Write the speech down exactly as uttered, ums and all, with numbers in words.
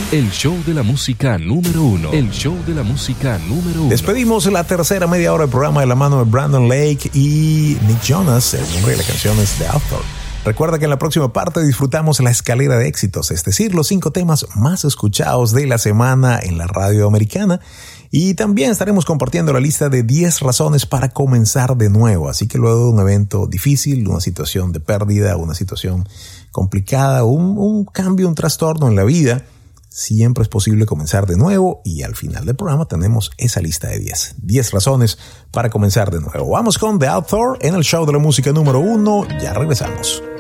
El show de la música número uno. El show de la música número uno. Despedimos la tercera media hora del programa de la mano de Brandon Lake y Nick Jonas. El nombre de la canción es The Author. Recuerda que en la próxima parte disfrutamos la escalera de éxitos, es decir, los cinco temas más escuchados de la semana en la radio americana. Y también estaremos compartiendo la lista de diez razones para comenzar de nuevo. Así que luego de un evento difícil, una situación de pérdida, una situación complicada, un, un cambio, un trastorno en la vida, siempre es posible comenzar de nuevo, y al final del programa tenemos esa lista de diez. diez razones para comenzar de nuevo. Vamos con The Author en el show de la música número uno. Ya regresamos.